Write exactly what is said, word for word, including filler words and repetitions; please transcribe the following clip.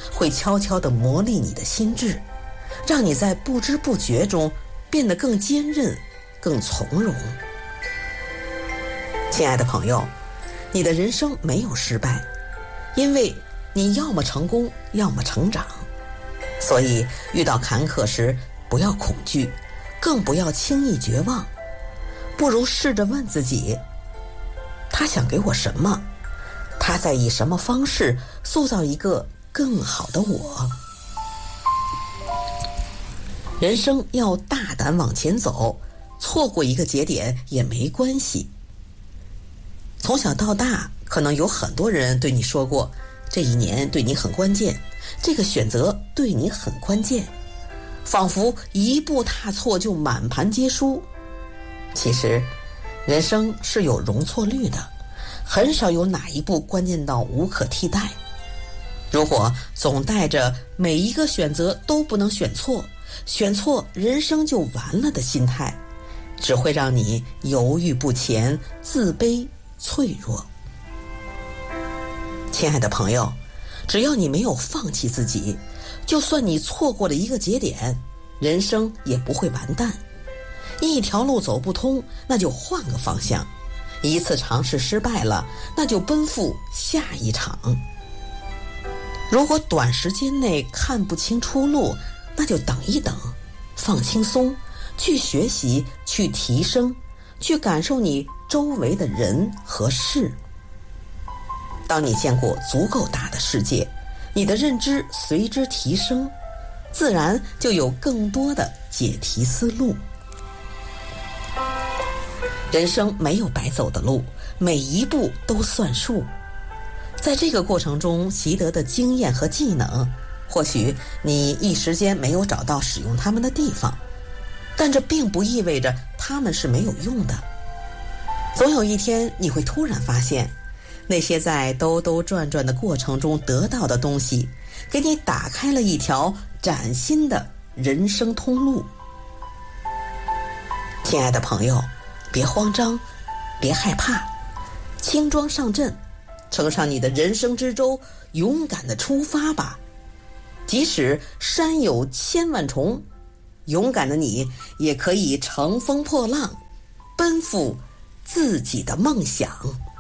会悄悄地磨砺你的心智，让你在不知不觉中变得更坚韧、更从容。亲爱的朋友，你的人生没有失败，因为你要么成功，要么成长。所以遇到坎坷时，不要恐惧，更不要轻易绝望，不如试着问自己，他想给我什么？他在以什么方式塑造一个更好的我？人生要大胆往前走，错过一个节点也没关系。从小到大，可能有很多人对你说过，这一年对你很关键，这个选择对你很关键，仿佛一步踏错就满盘皆输。其实人生是有容错率的，很少有哪一步关键到无可替代。如果总带着每一个选择都不能选错，选错人生就完了的心态，只会让你犹豫不前，自卑脆弱。亲爱的朋友，只要你没有放弃自己，就算你错过了一个节点，人生也不会完蛋。一条路走不通，那就换个方向；一次尝试失败了，那就奔赴下一场。如果短时间内看不清出路，那就等一等，放轻松，去学习，去提升，去感受你周围的人和事。当你见过足够大的世界，你的认知随之提升，自然就有更多的解题思路。人生没有白走的路，每一步都算数。在这个过程中习得的经验和技能，或许你一时间没有找到使用它们的地方，但这并不意味着它们是没有用的。总有一天你会突然发现，那些在兜兜转转的过程中得到的东西，给你打开了一条崭新的人生通路。亲爱的朋友，别慌张，别害怕，轻装上阵，乘上你的人生之舟，勇敢地出发吧。即使山有千万重，勇敢的你也可以乘风破浪，奔赴自己的梦想。